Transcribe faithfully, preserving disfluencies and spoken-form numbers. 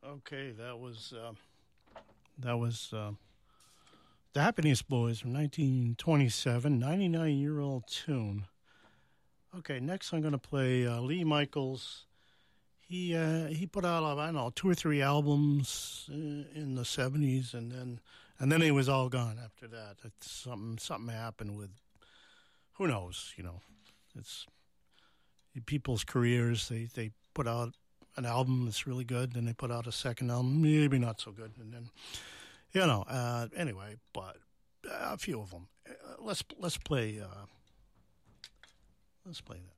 Okay, that was uh, that was uh, the Happiness Boys from nineteen twenty-seven, ninety-nine-year-old tune. Okay, next I'm going to play uh, Lee Michaels. He uh, he put out, I don't know, two or three albums in, in the seventies, and then and then he was all gone after that. It's something something happened with, who knows, you know. It's people's careers. They, they put out an album that's really good, then they put out a second album, maybe not so good, and then, you know, uh, anyway, but uh, a few of them. Uh, let's, let's play, uh, let's play that.